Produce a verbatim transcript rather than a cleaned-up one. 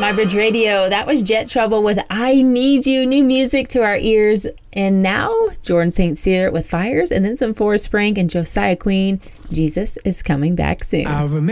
My Bridge Radio. That was Jet Trouble with I Need You. New music to our ears. And now, Jordan Saint Cyr with Fires, and then some Forrest Frank and Josiah Queen. Jesus is coming back soon.